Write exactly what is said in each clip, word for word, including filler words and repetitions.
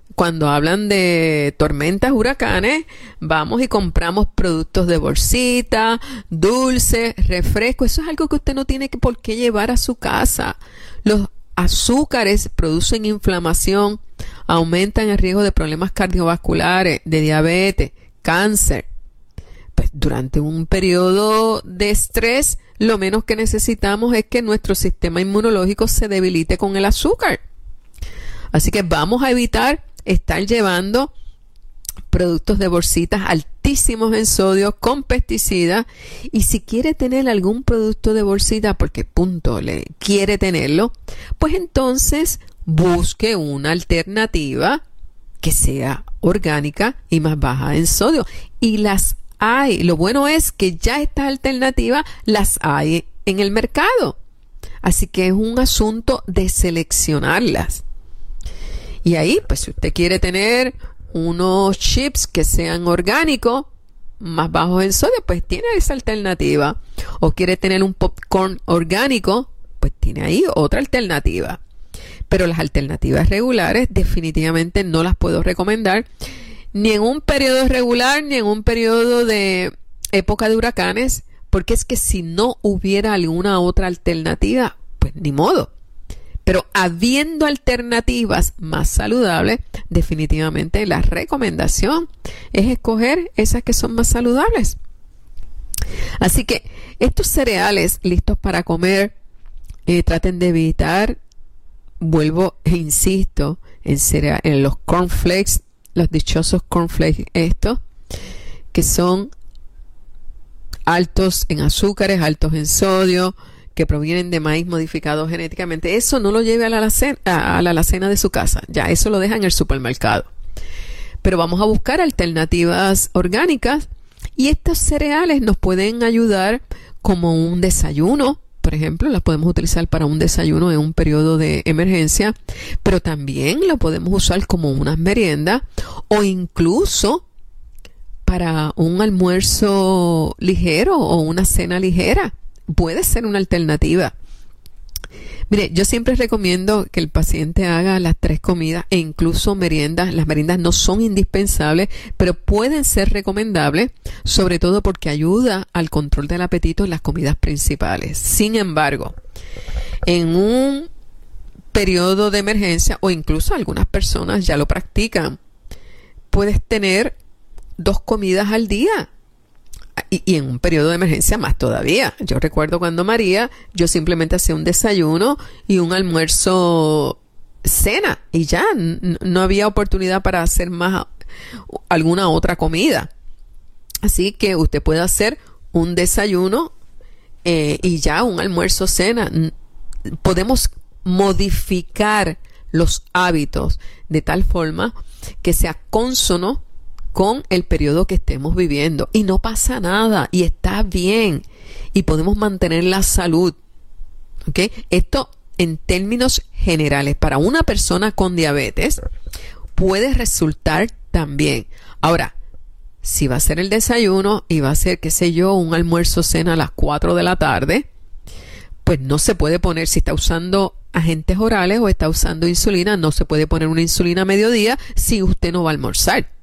cuando hablan de tormentas, huracanes, vamos y compramos productos de bolsita, dulces, refresco. Eso es algo que usted no tiene que, por qué llevar a su casa. Los azúcares producen inflamación, aumentan el riesgo de problemas cardiovasculares, de diabetes, cáncer. Pues durante un periodo de estrés, lo menos que necesitamos es que nuestro sistema inmunológico se debilite con el azúcar. Así que vamos a evitar estar llevando productos de bolsitas altísimos en sodio con pesticidas, y si quiere tener algún producto de bolsita porque punto le quiere tenerlo, pues entonces busque una alternativa que sea orgánica y más baja en sodio, y las hay. Lo bueno es que ya estas alternativas las hay en el mercado, así que es un asunto de seleccionarlas. Y ahí, pues si usted quiere tener unos chips que sean orgánicos, más bajos en sodio, pues tiene esa alternativa. O quiere tener un popcorn orgánico, pues tiene ahí otra alternativa. Pero las alternativas regulares definitivamente no las puedo recomendar, ni en un periodo regular, ni en un periodo de época de huracanes, porque es que si no hubiera alguna otra alternativa, pues ni modo. Pero habiendo alternativas más saludables, definitivamente la recomendación es escoger esas que son más saludables. Así que estos cereales listos para comer, eh, traten de evitar, vuelvo e insisto, en, cereal, en los cornflakes, los dichosos cornflakes estos, que son altos en azúcares, altos en sodio, que provienen de maíz modificado genéticamente. Eso no lo lleve a la alacena, a la alacena de su casa. Ya, eso lo deja en el supermercado. Pero vamos a buscar alternativas orgánicas, y estos cereales nos pueden ayudar como un desayuno. Por ejemplo, las podemos utilizar para un desayuno en un periodo de emergencia, pero también lo podemos usar como unas meriendas o incluso para un almuerzo ligero o una cena ligera. Puede ser una alternativa. Mire, yo siempre recomiendo que el paciente haga las tres comidas e incluso meriendas. Las meriendas no son indispensables, pero pueden ser recomendables, sobre todo porque ayuda al control del apetito en las comidas principales. Sin embargo, en un periodo de emergencia, o incluso algunas personas ya lo practican, puedes tener dos comidas al día. Y, y en un periodo de emergencia más todavía. Yo recuerdo cuando María, yo simplemente hacía un desayuno y un almuerzo cena, y ya n- no había oportunidad para hacer más alguna otra comida. Así que usted puede hacer un desayuno eh, y ya un almuerzo cena. Podemos modificar los hábitos de tal forma que sea consono con el periodo que estemos viviendo, y no pasa nada, y está bien, y podemos mantener la salud. ¿Ok? Esto en términos generales para una persona con diabetes puede resultar también. Ahora, si va a ser el desayuno y va a ser, qué sé yo, un almuerzo cena a las cuatro de la tarde, pues no se puede poner, si está usando agentes orales o está usando insulina, no se puede poner una insulina a mediodía si usted no va a almorzar.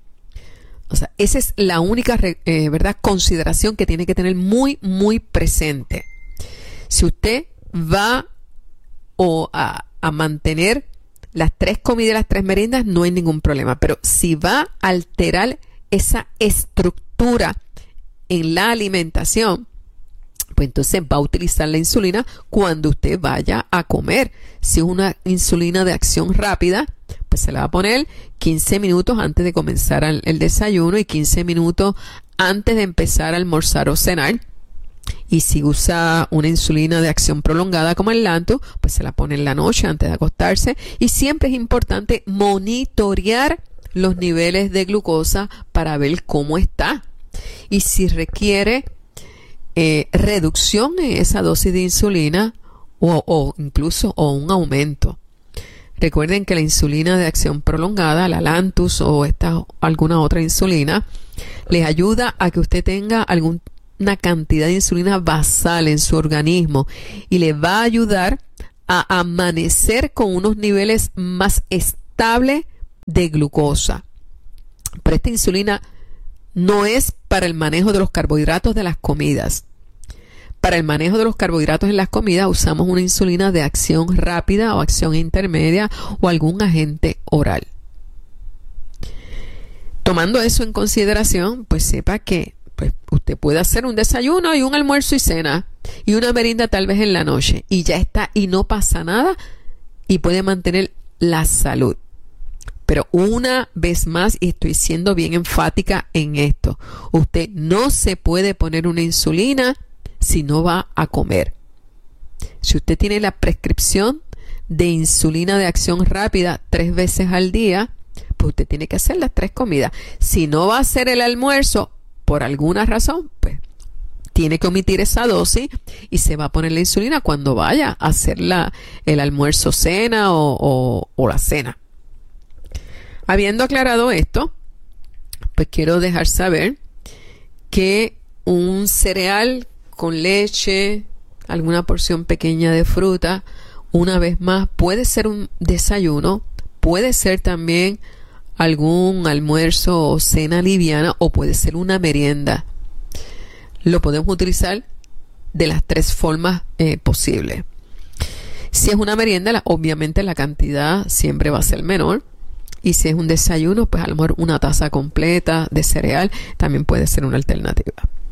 O sea, esa es la única eh, verdad consideración que tiene que tener muy, muy presente. Si usted va o a, a mantener las tres comidas y las tres meriendas, no hay ningún problema. Pero si va a alterar esa estructura en la alimentación, pues entonces va a utilizar la insulina cuando usted vaya a comer. Si es una insulina de acción rápida, pues se la va a poner quince minutos antes de comenzar el, el desayuno y quince minutos antes de empezar a almorzar o cenar. Y si usa una insulina de acción prolongada como el Lantus, pues se la pone en la noche antes de acostarse. Y siempre es importante monitorear los niveles de glucosa para ver cómo está. Y si requiere eh, reducción en esa dosis de insulina o, o incluso o un aumento. Recuerden que la insulina de acción prolongada, la Lantus o esta alguna otra insulina, les ayuda a que usted tenga alguna cantidad de insulina basal en su organismo y le va a ayudar a amanecer con unos niveles más estables de glucosa. Pero esta insulina no es para el manejo de los carbohidratos de las comidas. Para el manejo de los carbohidratos en las comidas usamos una insulina de acción rápida o acción intermedia o algún agente oral. Tomando eso en consideración, pues sepa que pues, usted puede hacer un desayuno y un almuerzo y cena y una merienda tal vez en la noche y ya está y no pasa nada y puede mantener la salud. Pero una vez más, y estoy siendo bien enfática en esto, usted no se puede poner una insulina si no va a comer. Si usted tiene la prescripción de insulina de acción rápida tres veces al día, pues usted tiene que hacer las tres comidas. Si no va a hacer el almuerzo por alguna razón, pues tiene que omitir esa dosis y se va a poner la insulina cuando vaya a hacer la, el almuerzo cena o, o, o la cena. Habiendo aclarado esto, pues quiero dejar saber que un cereal con leche, alguna porción pequeña de fruta, una vez más, puede ser un desayuno, puede ser también algún almuerzo o cena liviana o puede ser una merienda. Lo podemos utilizar de las tres formas eh, posibles. Si es una merienda, la, obviamente la cantidad siempre va a ser menor. Y si es un desayuno, pues a lo mejor una taza completa de cereal también puede ser una alternativa.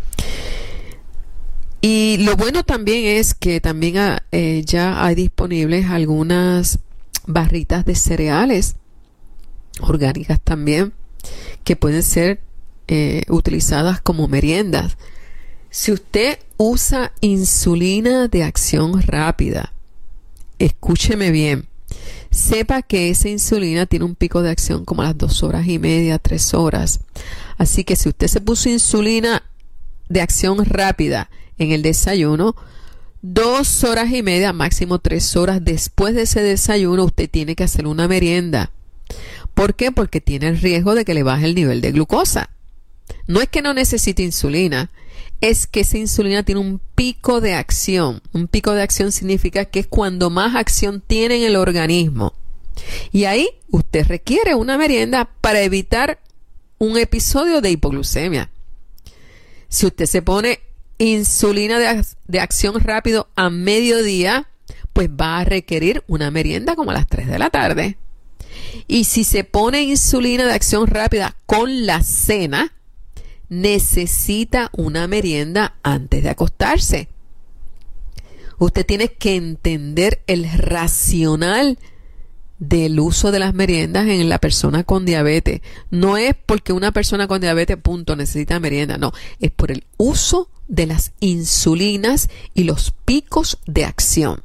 Y lo bueno también es que también ha, eh, ya hay disponibles algunas barritas de cereales orgánicas también que pueden ser eh, utilizadas como meriendas. Si usted usa insulina de acción rápida, escúcheme bien, sepa que esa insulina tiene un pico de acción como a las dos horas y media, tres horas. Así que si usted se puso insulina de acción rápida en el desayuno, dos horas y media, máximo tres horas después de ese desayuno, usted tiene que hacer una merienda. ¿Por qué? Porque tiene el riesgo de que le baje el nivel de glucosa. No es que no necesite insulina, es que esa insulina tiene un pico de acción. Un pico de acción significa que es cuando más acción tiene en el organismo. Y ahí usted requiere una merienda para evitar un episodio de hipoglucemia. Si usted se pone insulina de, de acción rápido a mediodía, pues va a requerir una merienda como a las tres de la tarde. Y si se pone insulina de acción rápida con la cena, necesita una merienda antes de acostarse. Usted tiene que entender el racional del uso de las meriendas en la persona con diabetes. No es porque una persona con diabetes, punto, necesita merienda. No, es por el uso de las insulinas y los picos de acción.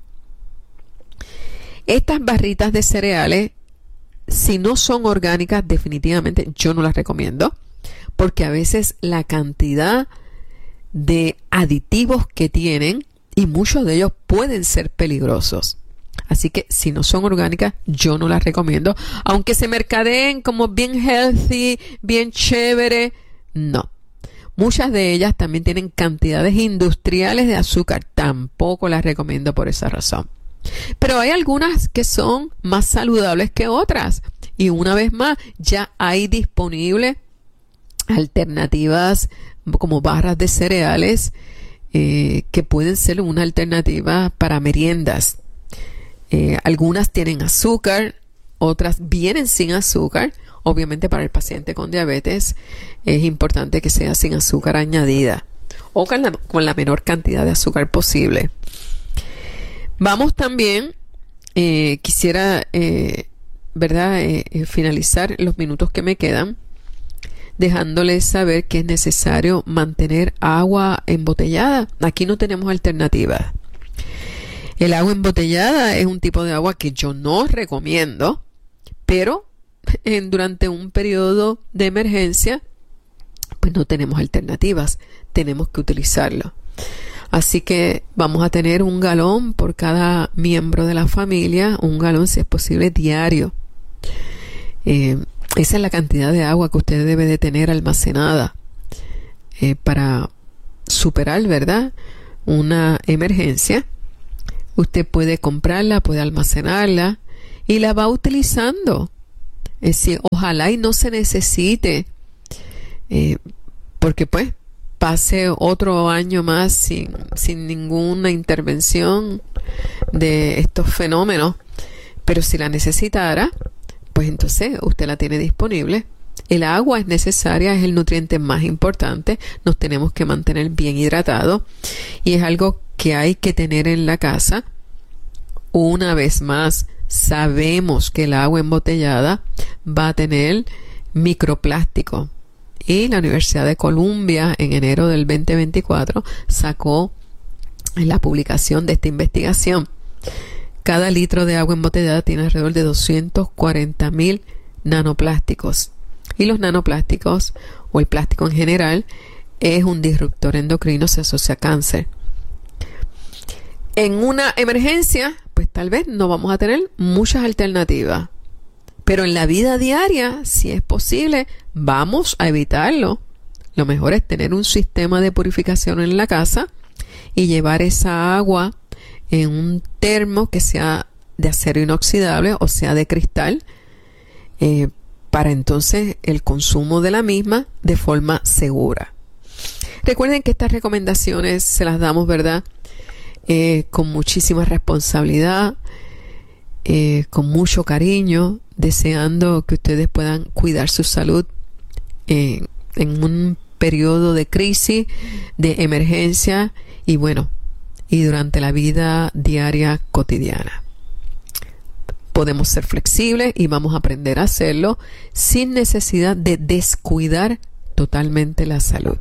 Estas barritas de cereales, si no son orgánicas, definitivamente yo no las recomiendo, porque a veces la cantidad de aditivos que tienen, y muchos de ellos pueden ser peligrosos. Así que si no son orgánicas, yo no las recomiendo. Aunque se mercadeen como bien healthy, bien chévere, no. Muchas de ellas también tienen cantidades industriales de azúcar. Tampoco las recomiendo por esa razón. Pero hay algunas que son más saludables que otras. Y una vez más, ya hay disponibles alternativas como barras de cereales eh, que pueden ser una alternativa para meriendas. Eh, algunas tienen azúcar, otras vienen sin azúcar. Obviamente para el paciente con diabetes es importante que sea sin azúcar añadida o con la, con la menor cantidad de azúcar posible. Vamos también, eh, quisiera, eh, ¿verdad? Eh, eh, finalizar los minutos que me quedan dejándoles saber que es necesario mantener agua embotellada. Aquí no tenemos alternativas. El agua embotellada es un tipo de agua que yo no recomiendo, pero en, durante un periodo de emergencia, pues no tenemos alternativas, tenemos que utilizarlo. Así que vamos a tener un galón por cada miembro de la familia, un galón si es posible diario. Eh, esa es la cantidad de agua que usted debe de tener almacenada eh, para superar, ¿verdad?, una emergencia. Usted puede comprarla, puede almacenarla y la va utilizando Eh, sí, ojalá y no se necesite, eh, porque pues pase otro año más sin, sin ninguna intervención de estos fenómenos, pero si la necesitara, pues entonces usted la tiene disponible. El agua es necesaria, es el nutriente más importante, nos tenemos que mantener bien hidratados y es algo que hay que tener en la casa. Una vez más, sabemos que el agua embotellada va a tener microplástico y la Universidad de Columbia en enero del veinte veinticuatro sacó la publicación de esta investigación. Cada litro de agua embotellada tiene alrededor de doscientos cuarenta mil nanoplásticos. Y los nanoplásticos, o el plástico en general, es un disruptor endocrino, se asocia a cáncer. En una emergencia, pues tal vez no vamos a tener muchas alternativas. Pero en la vida diaria, si es posible, vamos a evitarlo. Lo mejor es tener un sistema de purificación en la casa y llevar esa agua en un termo que sea de acero inoxidable o sea de cristal, eh, para entonces el consumo de la misma de forma segura. Recuerden que estas recomendaciones se las damos, ¿verdad? Eh, con muchísima responsabilidad, eh, con mucho cariño, deseando que ustedes puedan cuidar su salud eh, en un periodo de crisis, de emergencia y bueno, y durante la vida diaria cotidiana. Podemos ser flexibles y vamos a aprender a hacerlo sin necesidad de descuidar totalmente la salud.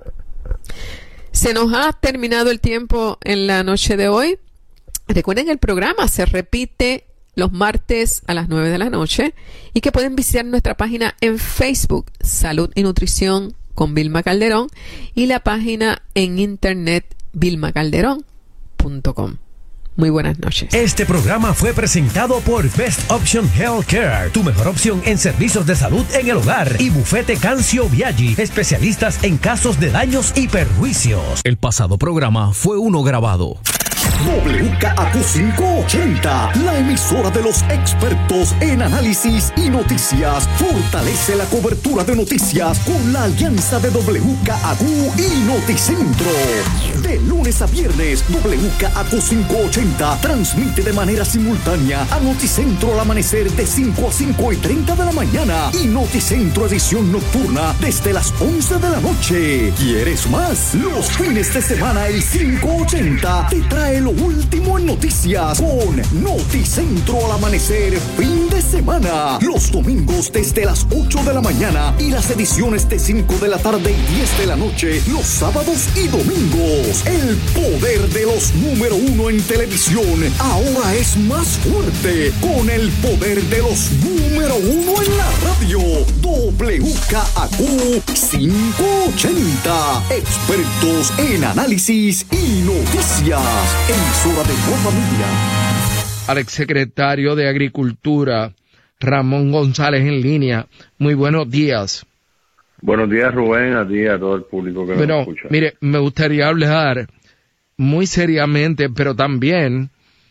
Se nos ha terminado el tiempo en la noche de hoy. Recuerden, el programa se repite los martes a las nueve de la noche y que pueden visitar nuestra página en Facebook, Salud y Nutrición con Vilma Calderón, y la página en internet vilma calderón punto com. Muy buenas noches. Este programa fue presentado por Best Option Healthcare, tu mejor opción en servicios de salud en el hogar, y Bufete Cancio Viaggi, especialistas en casos de daños y perjuicios. El pasado programa fue uno grabado. W K A Q quinientos ochenta, la emisora de los expertos en análisis y noticias, fortalece la cobertura de noticias con la alianza de W K A Q y Noticentro. De lunes a viernes, W K A Q quinientos ochenta transmite de manera simultánea a Noticentro al amanecer de cinco a cinco y treinta de la mañana y Noticentro edición nocturna desde las once de la noche. ¿Quieres más? Los fines de semana el quinientos ochenta te trae lo último en noticias con Noticentro al amanecer fin de semana. Los domingos desde las ocho de la mañana y las ediciones de cinco de la tarde y diez de la noche los sábados y domingos. El poder de los número uno en televisión ahora es más fuerte con el poder de los número uno en la radio. W K A Q quinientos ochenta, expertos en análisis y noticias. Emisora de tu familia. Al exsecretario de Agricultura, Ramón González, en línea. Muy buenos días. Buenos días, Rubén, a ti y a todo el público que bueno, nos escucha. Mire, me gustaría hablar muy seriamente, pero también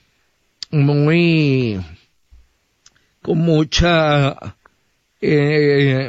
muy con mucha eh,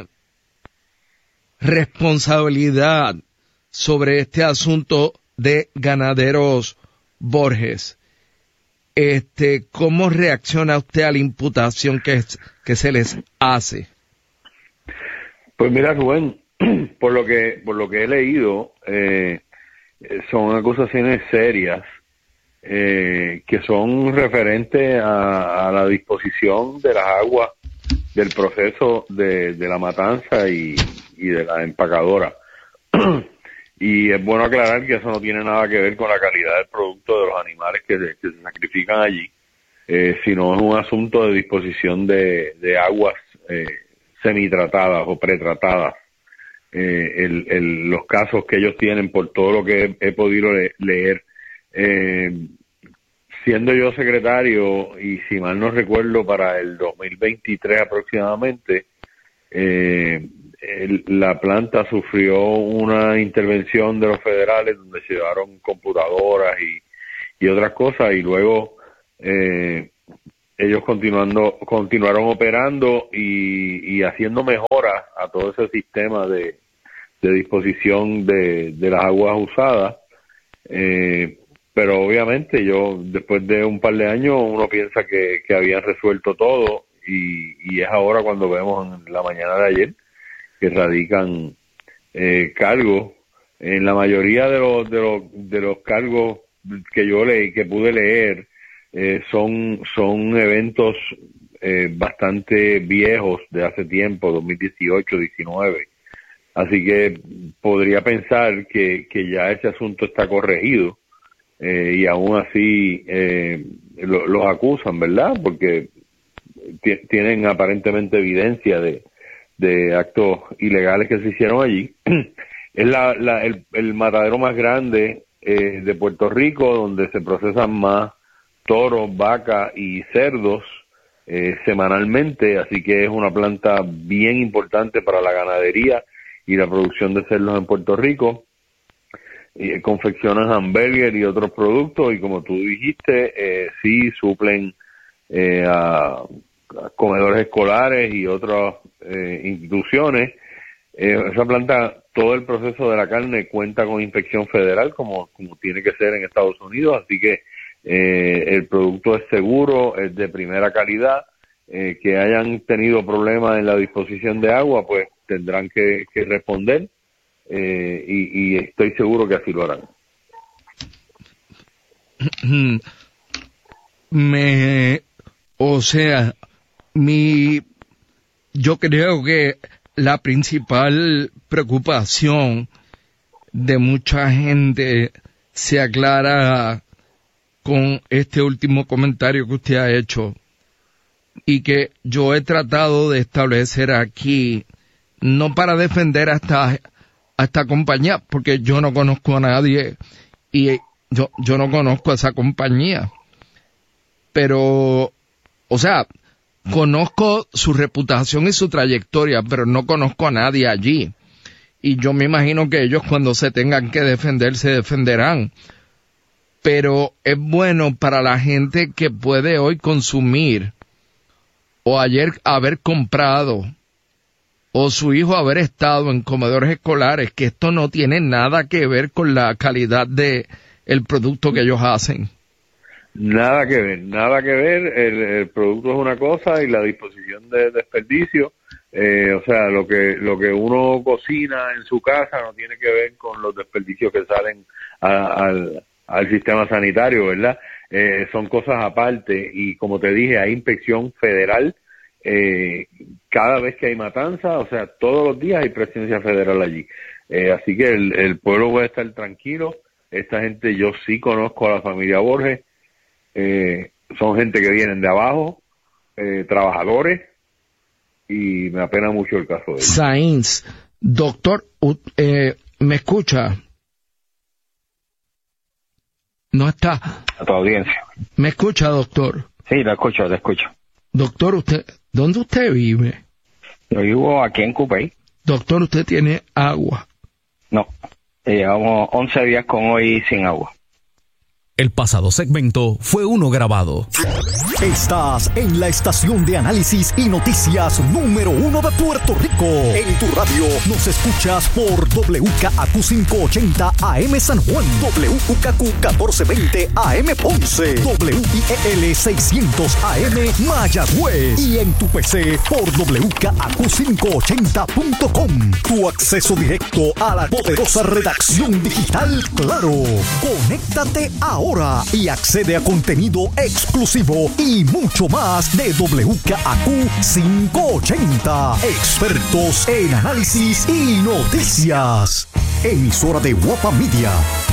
responsabilidad sobre este asunto de Ganaderos Borges. Este, ¿cómo reacciona usted a la imputación que, que se les hace? Pues mira, Rubén, por lo que por lo que he leído, eh, son acusaciones serias eh, que son referentes a, a la disposición de las aguas del proceso de, de la matanza y, y de la empacadora. Y es bueno aclarar que eso no tiene nada que ver con la calidad del producto de los animales que, que se sacrifican allí, eh, sino es un asunto de disposición de, de aguas eh, semitratadas o pretratadas. Eh, el, el, los casos que ellos tienen, por todo lo que he, he podido le, leer, eh, siendo yo secretario, y si mal no recuerdo, para el dos mil veintitrés aproximadamente, eh, el, la planta sufrió una intervención de los federales donde se llevaron computadoras y, y otras cosas, y luego eh, ellos continuando continuaron operando y, y haciendo mejoras a todo ese sistema de, de disposición de, de las aguas usadas. Eh, pero obviamente yo, después de un par de años, uno piensa que, que habían resuelto todo y, y es ahora cuando vemos en la mañana de ayer que radican eh, cargos. En la mayoría de los, de los, de los cargos que yo leí, que pude leer, eh, son, son eventos eh, bastante viejos de hace tiempo, dos mil dieciocho, diecinueve. Así que podría pensar que, que ya ese asunto está corregido, eh, y aún así eh, lo, los acusan, ¿verdad? Porque t- tienen aparentemente evidencia de, de actos ilegales que se hicieron allí. Es la, la, el, el matadero más grande eh, de Puerto Rico, donde se procesan más toros, vacas y cerdos eh, semanalmente, así que es una planta bien importante para la ganadería y la producción de cerdos en Puerto Rico. Eh, confeccionan hamburgues y otros productos, y como tú dijiste, eh, sí suplen eh, a, a comedores escolares y otras eh, instituciones. Eh, esa planta, todo el proceso de la carne cuenta con inspección federal, como, como tiene que ser en Estados Unidos, así que eh, el producto es seguro, es de primera calidad. Eh, que hayan tenido problemas en la disposición de agua, pues tendrán que, que responder, eh, y, y estoy seguro que así lo harán. Me, o sea, mi, yo creo que la principal preocupación de mucha gente se aclara con este último comentario que usted ha hecho, y que yo he tratado de establecer aquí, no para defender a esta, a esta compañía, porque yo no conozco a nadie y yo, yo no conozco a esa compañía, pero, o sea, conozco su reputación y su trayectoria, pero no conozco a nadie allí, y yo me imagino que ellos, cuando se tengan que defender, se defenderán. Pero es bueno para la gente que puede hoy consumir, o ayer haber comprado, o su hijo haber estado en comedores escolares, que esto no tiene nada que ver con la calidad de el producto que ellos hacen. Nada que ver, nada que ver. El, el producto es una cosa y la disposición de desperdicio, eh, o sea, lo que lo que uno cocina en su casa no tiene que ver con los desperdicios que salen a, al, al sistema sanitario, ¿verdad? Eh, son cosas aparte, y como te dije, hay inspección federal eh, cada vez que hay matanza, o sea, todos los días hay presencia federal allí. Eh, así que el, el pueblo puede estar tranquilo. Esta gente, yo sí conozco a la familia Borges, eh, son gente que vienen de abajo, eh, trabajadores, y me apena mucho el caso de ellos. Sainz, doctor, eh, ¿me escucha? No está. A tu audiencia. ¿Me escucha, doctor? Sí, lo escucho, lo escucho. Doctor, usted, ¿dónde usted vive? Yo vivo aquí en Cupey. Doctor, ¿usted tiene agua? No, llevamos once días con hoy sin agua. El pasado segmento fue uno grabado. Estás en la estación de análisis y noticias número uno de Puerto Rico. En tu radio nos escuchas por W K A Q quinientos ochenta A M San Juan, W U K Q catorce veinte A M Ponce, W I E L seiscientos A M Mayagüez, y en tu P C por W K A Q quinientos ochenta punto com. Tu acceso directo a la poderosa redacción digital Claro. Conéctate ahora y accede a contenido exclusivo y mucho más de W K A Q quinientos ochenta. Expertos en análisis y noticias. Emisora de Guapa Media.